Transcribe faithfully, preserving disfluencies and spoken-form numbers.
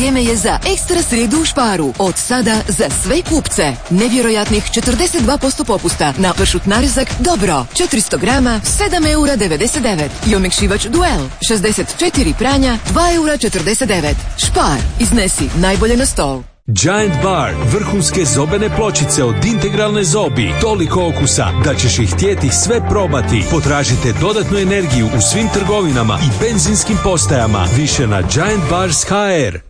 vrijeme je za ekstra srijedu u Sparu. Od sada za sve kupce. Nevjerojatnih četrdeset dva posto popusta na pršut narezak Dobro. četiristo grama, sedam eura devedeset devet. I omekšivač Duel, šezdeset četiri pranja, dva eura četrdeset devet. Spar, iznesi najbolje na stol. Giant Bar, vrhunske zobene pločice od Integralne zobi. Toliko okusa da ćeš ih htjeti sve probati. Potražite dodatnu energiju u svim trgovinama i benzinskim postajama. Više na Giant Bars H R.